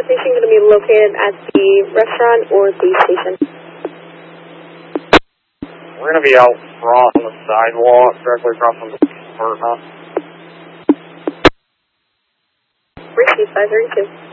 station going to be located at the restaurant or the station? We're going to be out front on the sidewalk, directly across from the apartment. Receive 532.